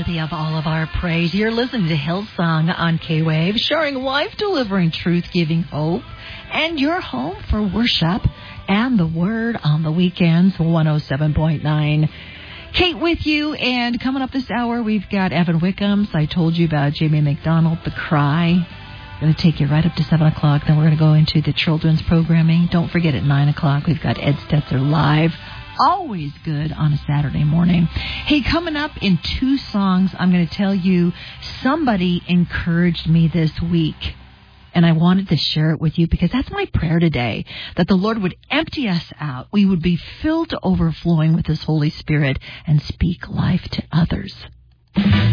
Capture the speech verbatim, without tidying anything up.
worthy of all of our praise. You're listening to Hillsong on K-Wave, sharing life, delivering truth, giving hope, and your home for worship and the Word on the weekends, one oh seven point nine. Kate with you, and coming up this hour, we've got Evan Wickham's. I told you about Jamie McDonald, The Cry. We're going to take you right up to seven o'clock. Then we're going to go into the children's programming. Don't forget, at nine o'clock, we've got Ed Stetzer live. Always good on a Saturday morning. Hey, coming up in two songs, I'm going to tell you, somebody encouraged me this week. And I wanted to share it with you because that's my prayer today, that the Lord would empty us out. We would be filled to overflowing with His Holy Spirit and speak life to others.